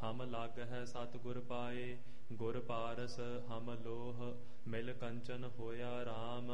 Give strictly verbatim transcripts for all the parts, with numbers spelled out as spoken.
ਹਮ ਲੱਗ ਹੈ ਸਤਿਗੁਰ ਪਾਏ। ਗੁਰ ਪਾਰਸ ਹਮ ਲੋਹ ਮਿਲ ਕੰਚਨ ਹੋਇਆ ਰਾਮ।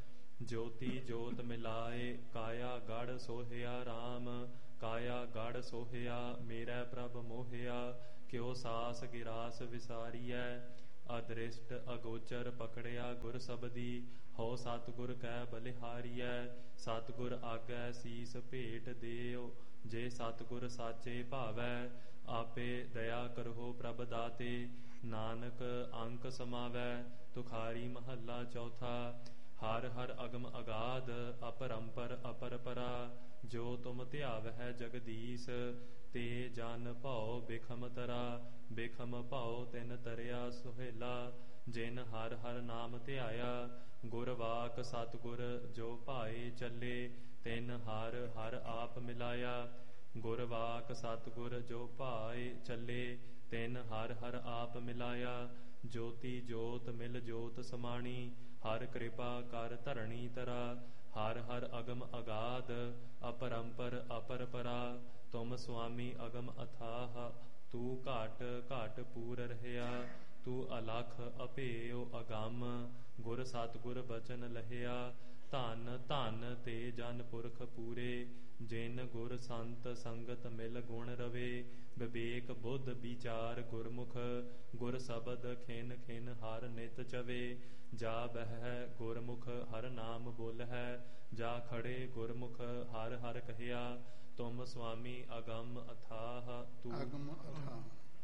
ਜੋਤੀ ਜੋਤ ਮਿਲਾਏ ਕਾਇਆ ਗੜ ਸੋਹਿਆ ਰਾਮ। ਕਾਇਆ ਗੜ ਸੋਹਿਆ ਮੇਰਾ ਪ੍ਰਭ ਮੋਹਿਆ। ਕਿਉ ਸਾਸ ਗਿਰਾਸ ਵਿਸਾਰੀਐ ਅਦ੍ਰਿਸ਼ਟ ਅਗੋਚਰ ਪਕੜਿਆ ਗੁਰ ਸਬਦੀ। ਹੋ ਸਤਿਗੁਰ ਕੈ ਬਲਿਹਾਰੀਐ ਸਤਿਗੁਰ ਆਗੈ ਸੀਸ ਭੇਟ ਦੇਉ। ਜੇ ਸਤਿਗੁਰ ਸਾਚੇ ਭਾਵੈ ਆਪੇ ਦਇਆ ਕਰਹੁ ਪ੍ਰਭ ਦਾਤੇ। ਨਾਨਕ ਅੰਕ ਸਮਾਵੈ ਤੁਖਾਰੀ ਮਹੱਲਾ ਚੌਥਾ। ਹਰ ਹਰ ਅਗਮ ਅਗਾਧ ਅਪਰੰਪਰ ਅਪਰਪਰਾ। ਜੋ ਤੁਮ ਧਿਆਵਹਿ ਜਗਦੀਸ਼ ਤੇ ਜਨ ਭਉ ਬਿਖਮ ਤਰਾ। ਬਿਖਮ ਭਉ ਤਿਨ ਤਰਿਆ ਸੁਹੇਲਾ ਜਿਨ ਹਰ ਹਰ ਨਾਮ ਧਿਆਇਆ। ਗੁਰ ਵਾਕ ਸਤਿਗੁਰ ਜੋ ਭਾਏ ਚੱਲੇ ਤਿਨ ਹਰ ਹਰ ਆਪ ਮਿਲਾਇਆ। ਗੁਰ ਵਾਕ ਸਤਿਗੁਰ ਜੋ ਭਾਏ ਚੱਲੇ ਤਿਨ ਹਰ ਹਰ ਆਪ ਮਿਲਾਇਆ। ਜੋਤੀ ਜੋਤ ਮਿਲ ਜੋਤ ਸਮਾਣੀ ਹਰ ਕਿਰਪਾ ਕਰ ਧਰਣੀ ਤਰਾ। ਹਰ ਹਰ ਅਗਮ ਅਗਾਧ ਅਪਰੰਪਰ ਅਪਰਪਰਾ। ਤੁਮ ਸੁਆਮੀ ਅਗਮ ਅਥਾਹ ਤੂੰ ਘਾਟ ਘਾਟ ਪੂਰ ਰਹਿਆ। ਤੂੰ ਅਲਖ ਅਭੇਉ ਅਗੰਮ ਗੁਰ ਸਤਿਗੁਰ ਬਚਨ ਲਹਿਆ। ਧਨ ਧਨ ਤੇ ਜਨ ਪੁਰਖ ਪੂਰੇ ਜਿਨ ਗੁਰ ਸੰਤ ਸੰਗਤ ਮਿਲ ਗੁਣ ਰਵੇ। ਵਿਵੇਕ ਬੁੱਧ ਵਿਚਾਰ ਗੁਰਮੁਖ ਗੁਰ ਸ਼ਬਦ ਖਿਨ ਖਿਨ ਹਰ ਨਿਤ ਚਵੇ। ਜਾ ਬਹਿ ਗੁਰਮੁਖ ਹਰ ਨਾਮ ਬੋਲਹਿ ਜਾ ਖੜੇ ਗੁਰਮੁਖ ਹਰ ਹਰ ਕਹਿਆ। ਤੁਮ ਸੁਆਮੀ ਅਗੰਮ ਅਥਾਹ ਤੂੰ ਅਗਮ ਅਥਾਹ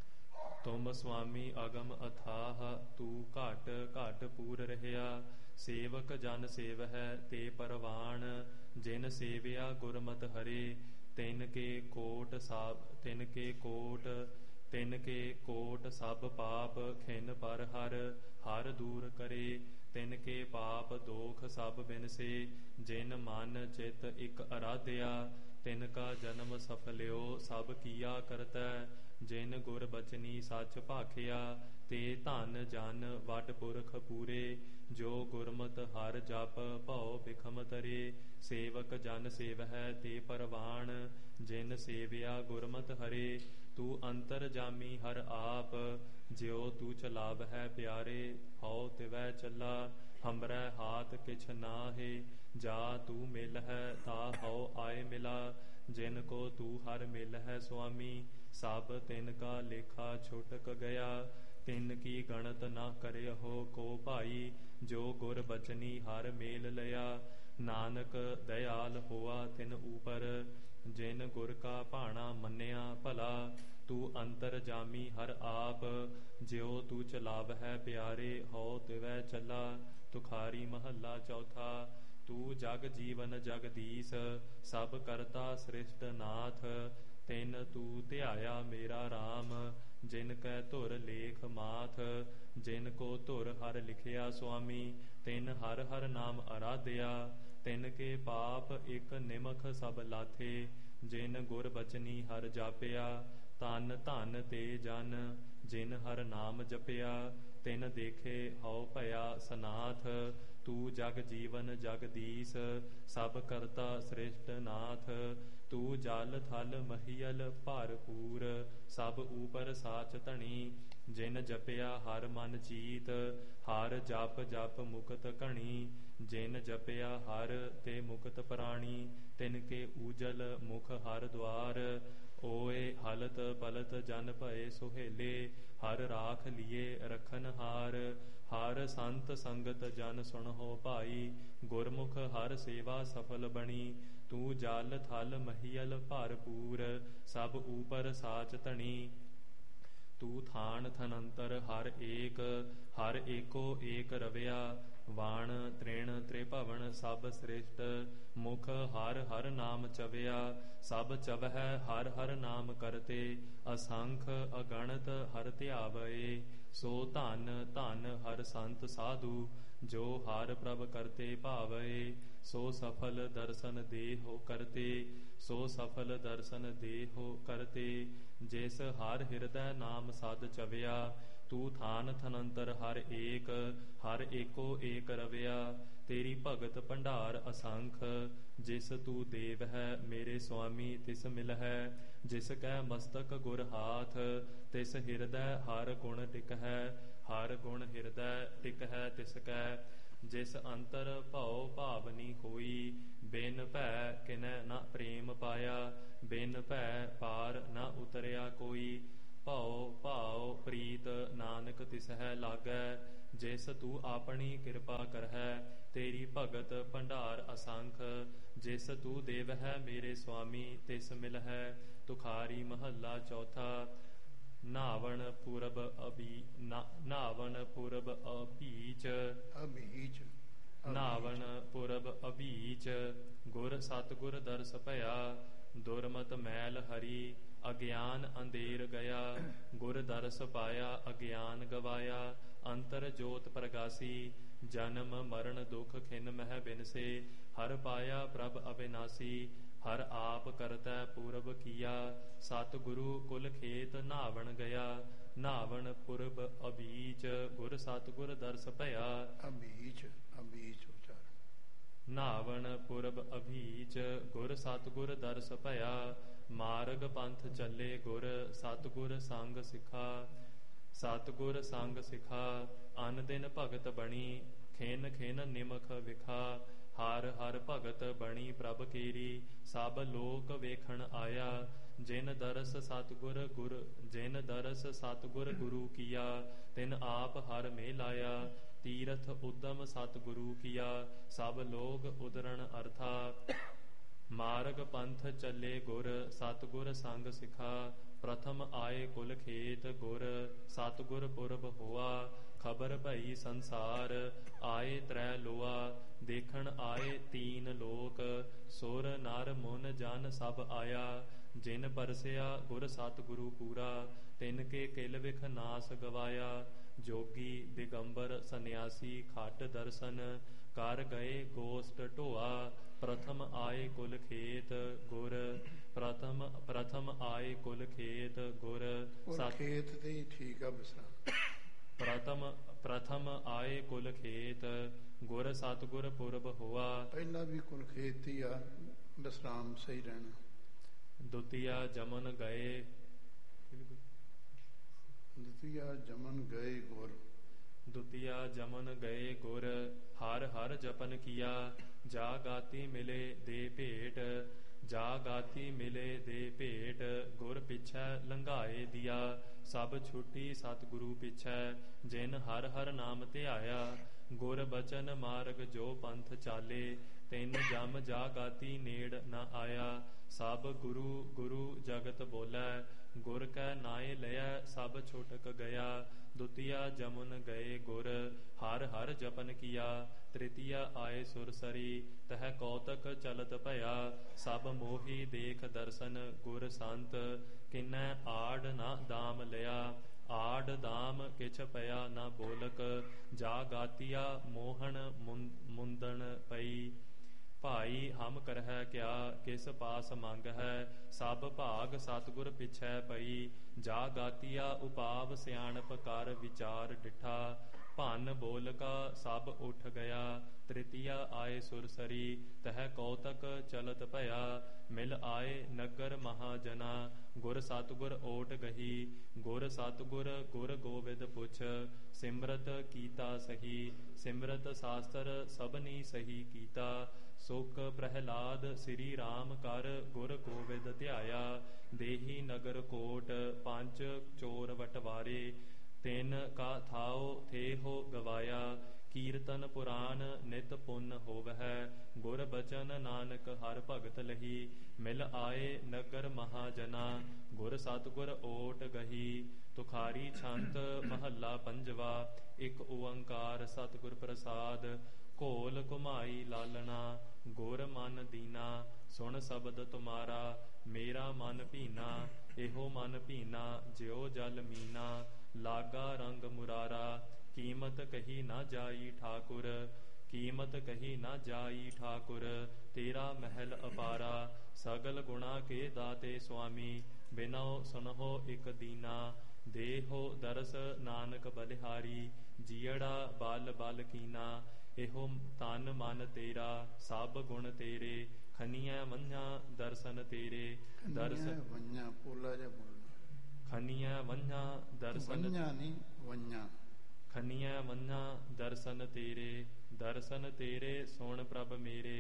ਤੁਮ ਸੁਆਮੀ ਅਗਮ ਅਥਾਹ ਤੂੰ ਘਾਟ ਘਾਟ ਪੂਰ ਰਹਿਆ। ਸੇਵਕ ਜਨ ਸੇਵਹਿ ਤੇ ਪਰਵਾਣ ਜਿਨ ਸੇਵਿਆ ਗੁਰਮਤਿ ਹਰੇ। ਤਿਨ ਕੇ ਕੋਟ ਸਭ ਤਿਨ ਕੇ ਕੋਟ ਤਿਨ ਕੇ ਕੋਟ ਸਭ ਪਾਪ ਖਿਨ ਪਰ ਹਰ ਹਰ ਦੂਰ ਕਰੇ। ਤਿਨ ਕੇ ਪਾਪ ਦੋਖ ਸਭ ਬਿਨਸੇ ਜਿਨ ਮਨ ਚਿਤ ਇਕ ਅਰਾਧਿਆ। ਤਿਨ ਕਾ ਜਨਮ ਸਫਲਿਓ ਸਭ ਕੀਆ ਕਰਤੈ ਜਿਨ ਗੁਰ ਬਚਨੀ ਸੱਚ ਭਾਖਿਆ। ਤੇ ਧਨ ਜਨ ਵੱਡ ਪੁਰਖ ਪੂਰੇ ਜੋ ਗੁਰਮਤ ਹਰ ਜਪ ਭਉ ਬਿਖਮ ਤਰੇ। ਸੇਵਕ ਜਨ ਸੇਵਹਿ ਤੇ ਪਰਵਾਣ ਜਿਨ ਸੇਵਿਆ ਗੁਰਮਤਿ ਹਰੇ। ਤੂੰ ਅੰਤਰ ਜਾਮੀ ਹਰ ਆਪ ਜਿਉ ਤੂੰ ਚਲਾਵਹਿ ਪਿਆਰੇ। ਹਉ ਤਿਵੈ ਚੱਲਾ ਹਮਰੈ ਹਾਥ ਕਿਛ ਨਾਹਿ। ਜਾ ਤੂੰ ਮਿਲਹਿ ਤਾ ਹਉ ਆਏ ਮਿਲਾ। ਜਿਨ ਕੋ ਤੂੰ ਹਰ ਮਿਲਹਿ ਸੁਆਮੀ ਸਭ ਤਿਨ ਕਾ ਲੇਖਾ ਛੁਟਕ ਗਿਆ। ਤਿਨ ਕੀ ਗਣਤ ਨਾ ਕਰਿਓ ਕੋ ਭਾਈ ਜੋ ਗੁਰ ਬਚਨੀ ਹਰ ਮੇਲ ਲਿਆ। ਨਾਨਕ ਦਇਆਲ ਹੋਆ ਤਿਨ ਉਪਰ ਜਿਨ ਗੁਰ ਕਾ ਭਾਣਾ ਮੰਨਿਆ ਭਲਾ। ਤੂੰ ਅੰਤਰ ਜਾਮੀ ਹਰ ਆਪ ਜਿਉ ਤੂੰ ਚਲਾਵਹਿ ਪਿਆਰੇ। ਹਉ ਤਿਵੈ ਚੱਲਾ ਤੁਖਾਰੀ ਮਹੱਲਾ ਚੌਥਾ। ਤੂੰ ਜਗ ਜੀਵਨ ਜਗਦੀਸ਼ ਸਭ ਕਰਤਾ ਸ੍ਰਿਸ਼ਟ ਨਾਥ। ਤਿਨ ਤੂੰ ਧਿਆਇਆ ਮੇਰਾ ਰਾਮ ਜਿਨ ਕੈ ਧੁਰ ਲੇਖ ਮਾਥ। ਜਿਨ ਕੋ ਧੁਰ ਹਰ ਲਿਖਿਆ ਸੁਆਮੀ ਤਿਨ ਹਰ ਹਰ ਨਾਮ ਅਰਾਧਿਆ। ਤਿਨ ਕੇ ਪਾਪ ਇਕ ਨਿਮਖ ਸਭ ਲਾਥੇ ਜਿਨ ਗੁਰ ਬਚਨੀ ਹਰ ਜਾਪਿਆ। ਤਨ ਧਨ ਤੇ ਜਨ ਜਿਨ ਹਰ ਨਾਮ ਜਪਿਆ ਤਿਨ ਦੇਖੇ ਹਉ ਭਇਆ ਸਨਾਥ। ਤੂੰ ਜਗ ਜੀਵਨ ਜਗਦੀਸ਼ ਸਭ ਕਰਤਾ ਸ੍ਰਿਸ਼ਟ ਨਾਥ। ਤੂੰ ਜਲ ਥਲ ਮਹੀਅਲ ਭਰਪੂਰ ਸਭ ਊਪਰ ਸਾਚ ਧਣੀ। ਜਿਨ ਜਪਿਆ ਹਰ ਮਨ ਚੀਤ ਹਰ ਜਪ ਜਪ ਮੁਕਤ ਘਣੀ। ਜਿਨ ਜਪਿਆ ਹਰ ਤੇ ਮੁਕਤ ਪ੍ਰਾਣੀ ਤਿਨ ਕੇ ਊਜਲ ਮੁਖ ਹਰ ਦੁਆਰ। ਓਏ ਹਲਤ ਪਲਤ ਜਨ ਭਏ ਸੁਹੇਲੇ ਹਰ ਰਾਖ ਲੀਏ ਰਖਨ ਹਾਰ। ਹਰ ਸੰਤ ਸੰਗਤ ਜਨ ਸੁਣਹੁ ਭਾਈ ਗੁਰਮੁਖ ਹਰ ਸੇਵਾ ਸਫਲ ਬਣੀ। ਤੂੰ ਜਲ ਥਲ ਮਹੀਅਲ ਭਰਪੂਰ ਸਭ ਊਪਰ ਸਾਚ ਧਣੀ। ਤੂੰ ਥਾਨ ਥਨੰਤਰ ਹਰ ਏਕ ਹਰ ਏਕੋ ਏਕ ਰਵਿਆ। ਵਾਣ ਤ੍ਰਿਣ ਤ੍ਰਿਭਵਨ ਸਭ ਸ੍ਰਿਸ਼ਟ ਮੁਖ ਹਰ ਹਰ ਨਾਮ ਚਵਿਆ। ਸਭ ਚਵਹਿ ਹਰ ਹਰ ਨਾਮ ਕਰਤੇ ਅਸੰਖ ਅਗਣਤ ਹਰ ਧਿਆਵਏ। ਸੋ ਧਨ ਧਨ ਹਰ ਸੰਤ ਸਾਧੂ ਜੋ ਹਰ ਪ੍ਰਭ ਕਰਤੇ ਭਾਵਏ। ਸੋ ਸਫਲ ਦਰਸ਼ਨ ਦੇਹੁ ਕਰਤੇ ਸੋ ਸਫਲ ਦਰਸ਼ਨ ਦੇਹੁ ਕਰਤੇ। ਜਿਸ ਹਰ ਹਿਰਦੈ ਨਾਮ ਸਦ ਚਵਿਆ। ਤੂੰ ਥਾਨ ਥਨੰਤਰ ਹਰ ਏਕ ਹਰ ਏਕੋ ਏਕ ਰਵਿਆ। ਤੇਰੀ ਭਗਤ ਭੰਡਾਰ ਅਸੰਖ ਜਿਸ ਤੂੰ ਦੇਵ ਹੈ ਮੇਰੇ ਸੁਆਮੀ ਤਿਸ ਮਿਲਹਿ। ਜਿਸ ਕੈ ਮਸਤਕ ਗੁਰ ਹਾਥ, ਤਿਸ ਹਿਰਦੈ ਹਰ ਗੁਣ ਟਿਕ ਹੈ। ਹਰ ਗੁਣ ਹਿਰਦੈ ਟਿਕ ਹੈ ਤਿਸ ਕੈ, ਜਿਸ ਅੰਤਰ ਭਉ ਭਾਵਨੀ ਹੋਈ। ਬਿਨ ਭੈ ਕਿਨੈ ਨ ਪ੍ਰੇਮ ਪਾਇਆ, ਬਿਨ ਭੈ ਪਾਰ ਨ ਉਤਰਿਆ ਕੋਈ। ਭਉ ਭਾਉ ਪ੍ਰੀਤ ਨਾਨਕ ਤਿਸਹਿ ਲਾਗੈ, ਜਿਸ ਤੂੰ ਆਪਣੀ ਕਿਰਪਾ ਕਰਹਿ। ਤੇਰੀ ਭਗਤ ਭੰਡਾਰ ਅਸੰਖ, ਜਿਸ ਤੂੰ ਦੇਵਹਿ ਮੇਰੇ ਸੁਆਮੀ ਤਿਸ ਮਿਲਹਿ। ਤੁਖਾਰੀ ਮਹੱਲਾ ਚੌਥਾ। ਨਾਵਣ ਪੂਰਬ ਅਬੀ ਨਾਵਣ ਪੂਰਬ ਅਭੀਚ ਅਭੀਚ ਨਾਵਣ ਪੁਰਬ ਅਭੀਚ, ਗੁਰ ਸਤਿਗੁਰ ਦਰਸ ਭਇਆ। ਦੁਰਮਤ ਮੈਲ ਹਰੀ, ਅਗਿਆਨ ਅੰਧੇਰ ਗਿਆ। ਗੁਰ ਦਰਸ ਪਾਇਆ, ਅਗਿਆਨ ਗਵਾਇਆ। ਅੰਤਰ ਜੋਤ ਪ੍ਰਗਾਸੀ, ਜਨਮ ਮਰਨ ਦੁਖ ਖਿਨ ਮਹਿ ਬਿਨਸੇ। ਹਰ ਪਾਇਆ ਪ੍ਰਭ ਅਬਿਨਾਸੀ, ਹਰ ਆਪ ਕਰਤੈ ਪੂਰਬ ਕੀਆ। ਸਤਿਗੁਰੂ ਕੁਲ ਖੇਤ ਨਾਵਣ ਗਿਆ, ਨਾਵਣ ਪੁਰਬ ਅਬੀਚ। ਗੁਰ ਸਤਿਗੁਰ ਦਰਸ ਭਇਆ। ਅਬੀਚ ਅਬੀਚ ਉਚਾਰ। ਨਾਵਣ ਪੁਰਬ ਅਭੀਚ, ਗੁਰ ਸਤਿਗੁਰ ਦਰਸ ਭਇਆ। ਮਾਰਗ ਪੰਥ ਚੱਲੇ ਗੁਰ, ਸਤਿਗੁਰ ਸੰਗ ਸਿਖਾ। ਸਤਿਗੁਰ ਸੰਗ ਸਿਖਾ, ਅਨ ਦਿਨ ਭਗਤ ਬਣੀ। ਖਿਨ ਖਿਨ ਨਿਮਖ ਵਿਖਾ, ਹਰ ਹਰ ਭਗਤ ਬਣੀ ਪ੍ਰਭ ਕੀਰੀ। ਸਭ ਲੋਕ ਵੇਖਣ ਆਇਆ, ਜਿਨ ਦਰਸ ਸਤਿਗੁਰ ਗੁਰ ਜਿਨ ਦਰਸ ਸਤਿਗੁਰ ਗੁਰੂ ਕੀਆ। ਤਿਨ ਆਪ ਹਰ ਮੇ ਲਾਇਆ, ਤੀਰਥ ਉਦਮ ਸਤਿਗੁਰੂ ਕੀਆ। ਸਭ ਲੋਕ ਉਦਰਣ ਅਰਥਾ, ਮਾਰਗ ਪੰਥ ਚੱਲੇ ਗੁਰ, ਸਤਿਗੁਰ ਸੰਗ ਸਿਖਾ। ਪ੍ਰਥਮ ਆਏ ਕੁਲ ਖੇਤ ਗੁਰ, ਸਤਿਗੁਰ ਪੁਰਬ ਹੋਆ। ਖਬਰ ਭਈ ਸੰਸਾਰ, ਆਏ ਤ੍ਰੈ ਲੋਆ। ਦੇਖਣ ਆਏ ਤੀਨ ਲੋਕ, ਸੁਰ ਨਰ ਮੁਨ ਜਨ ਸਭ ਆਇਆ। ਜਿਨ ਪਰਸਿਆ ਗੁਰ ਸਤਿਗੁਰੂ ਪੂਰਾ, ਤਿਨ ਕੇ ਕਿਲ ਵਿਖ ਨਾਸ ਗਵਾਇਆ। ਜੋਗੀ ਦਿਗੰਬਰ ਸੰਨਿਆਸੀ ਖਟ ਦਰਸ਼ਨ, ਕਰ ਗਏ ਗੋਸਟ ਢੋਆ। ਪ੍ਰਥਮ ਆਏ ਕੁਲ ਖੇਤ ਗੁਰ, ਪ੍ਰਥਮ ਪ੍ਰਥਮ ਆਏ ਕੁਲ ਖੇਤ ਗੁਰ। ਸਤ ਖੇਤ ਤੇ ਹੀ ਠੀਕ ਆ ਬਿਸਰਾ। ਪ੍ਰਥਮ ਪ੍ਰਥਮ ਆਏ ਕੁਲ ਖੇਤ ਗੁਰ, ਸਤਿਗੁਰ ਪੁਰਬ ਹੋਆ। ਪਹਿਲਾਂ ਵੀ ਕੁਲ ਖੇਤ ਹੀ ਆ, ਵਿਸਰਾਮ ਸਹੀ ਰਹਿਣਾ। ਦੁਤੀਆ ਜਮਨ ਗਏ ਦੁਤੀਆ ਜਮਨ ਗਏ ਗੁਰ। ਦੁਤੀਆ ਜਮਨ ਗਏ ਗੁਰ, ਹਰ ਹਰ ਜਪਨ ਕੀਆ। ਜਾ ਗਾਤੀ ਮਿਲੇ ਦੇ ਭੇਟ, ਜਾ ਗਾਤੀ ਮਿਲੇ ਦੇ ਭੇਟ। ਗੁਰ ਪਿਛੈ ਲੰਘਾਏ ਦਿਆ, ਸਭ ਛੁੱਟੀ ਸਤਿਗੁਰੂ ਪਿਛੈ। ਜਿਨ ਹਰ ਹਰ ਨਾਮ ਧਿਆਇਆ, ਗੁਰ ਬਚਨ ਮਾਰਗ ਜੋ ਪੰਥ ਚਾਲੇ। ਤਿਨ ਜਮ ਜਾ ਗਾਤੀ ਨੇੜ ਨ ਆਇਆ, ਸਭ ਗੁਰੂ ਗੁਰੂ ਜਗਤ ਬੋਲੈ। ਗੁਰ ਕੈ ਨਾਏ ਲਿਆ, ਸਭ ਛੁਟਕ ਗਿਆ। ਦੁਤੀਆ ਜਮਨ ਗਏ ਗੁਰ, ਹਰ ਹਰ ਜਪਨ ਕੀਆ। ਤ੍ਰਿਤੀਆ ਆਏ ਸੁਰਸਰੀ, ਤਹ ਕੌਤਕ ਚਲਤ ਭਇਆ। ਸਭ ਮੋਹੀ ਦੇਖ ਦਰਸ਼ਨ, ਗੁਰ ਸੰਤ ਕਿਨੈ ਆੜ ਨਾ ਦਾਮ ਲਿਆ। ਆੜ ਦਾਮ ਕਿਛ ਪਿਆ ਨਾ ਬੋਲਕ, ਜਾ ਗਾਤੀਆ ਮੋਹਣ ਮੁੰਦਣ ਪਈ। ਭਾਈ ਹਮ ਕਰਹਿ ਕਿਆ, ਕਿਸ ਪਾਸ ਮੰਗ ਹੈ। ਸਭ ਭਾਗ ਸਤਿਗੁਰ ਪਿਛੈ ਪਈ, ਜਾ ਗਾਤੀਆ ਉਪਾਵ ਸਿਆਣਪ ਕਰ ਵਿਚਾਰ ਡਿਠਾ। ਭੰਨ ਬੋਲਕਾ ਸਭ ਉੱਠ ਗਿਆ, ਤ੍ਰਿਤੀਆ ਆਏ ਸੁਰਸਰੀ। ਤਹ ਕੌਤਕ ਚਲਤ ਭਇਆ, ਮਿਲ ਆਏ ਨਗਰ ਮਹਾਜਨਾ। ਗੁਰ ਸਤਿਗੁਰ ਓਟ ਗਹੀ, ਗੁਰ ਸਤਿਗੁਰ ਗੁਰ ਗੋਬਿੰਦ ਪੁੱਛ। ਸਿਮਰਤ ਕੀਤਾ ਸਹੀ, ਸਿਮਰਤ ਸ਼ਾਸਤਰ ਸਭਨੀ ਸਹੀ ਕੀਤਾ। ਸੁਖ ਪ੍ਰਹਿਲਾਦ ਸ੍ਰੀ ਰਾਮ ਕਰ, ਗੁਰ ਗੋਬਿੰਦ ਧਿਆਇਆ। ਦੇਹੀ ਨਗਰ ਕੋਟ, ਪੰਜ ਚੋਰ ਵਟਵਾਰੇ। ਤਿਨ ਕਾ ਥਾਉ ਥੇਹੋ ਗਵਾਇਆ, ਕੀਰਤਨ ਪੁਰਾਨ ਨਿਤ ਪੁੰਨ ਹੋਵਹਿ। ਗੁਰ ਬਚਨ ਨਾਨਕ ਹਰ ਭਗਤ ਲਹੀ, ਮਿਲ ਆਏ ਨਗਰ ਮਹਾਜਨਾ। ਗੁਰ ਸਤਿਗੁਰ ਓਟ ਗਹੀ। ਤੁਖਾਰੀ ਛੰਤ ਮਹੱਲਾ ਪੰਜਵਾ। ਇਕ ਓੰਕਾਰ ਸਤਿਗੁਰ ਪ੍ਰਸਾਦ, ਘੋਲ ਘੁਮਾਈ ਲਾਲਣਾ। ਗੁਰ ਮਨ ਦੀਨਾ, ਸੁਣ ਸ਼ਬਦ ਤੁਮਾਰਾ। ਮੇਰਾ ਮਨ ਭੀਨਾ, ਇਹੋ ਮਨ ਭੀਨਾ, ਜਿਉ ਜਲ ਮੀਨਾ। ਲਾਗਾ ਰੰਗ ਮੁਰਾਰਾ, ਕੀਮਤ ਕਹੀ ਨਾ ਜਾਈ ਠਾਕੁਰ। ਕੀਮਤ ਕਹੀ ਨਾ ਜਾਈ ਠਾਕੁਰ, ਤੇਰਾ ਮਹਿਲ ਅਪਾਰਾ। ਸਗਲ ਗੁਣਾ ਕੇ ਦਾਤੇ ਸੁਆਮੀ, ਬਿਨਉ ਸੁਨਹੁ ਇਕ ਦੀਨਾ। ਦੇਹੋ ਦਰਸ ਨਾਨਕ ਬਲਿਹਾਰੀ, ਜੀਅੜਾ ਬਲ ਬਲ ਕੀਨਾ। ਇਹੋ ਤਨ ਮਨ ਤੇਰਾ, ਸਭ ਗੁਣ ਤੇਰੇ। ਖਨੀਐ ਵੰਝਾਂ ਦਰਸ਼ਨ ਤੇਰੇ ਦਰਸ਼ਨ ਵੰਝਾਂ ਪੋਲਾ ਜਿਹਾ ਬੋਲਣਾ। ਖਨੀਐ ਵੰਝਾਂ ਦਰਸ਼ਨ ਵੰਝਾਂ ਨਹੀਂ ਵੰਝਾਂ। ਖਨੀਐ ਵੰਝਾਂ ਦਰਸ਼ਨ ਤੇਰੇ ਦਰਸ਼ਨ ਤੇਰੇ ਸੁਣ ਪ੍ਰਭ ਮੇਰੇ